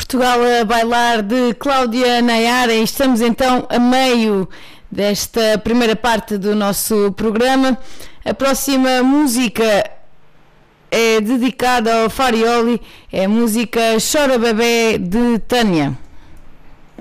Portugal a bailar de Cláudia Nayara e estamos então a meio desta primeira parte do nosso programa. A próxima música é dedicada ao Farioli, é a música Chora Bebé de Tânia.